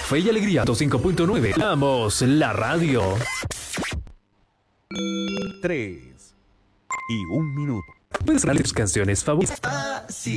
Fe y Alegría 5.9. Damos la radio. 3 y 1 minuto. Puedes darle tus canciones favoritas.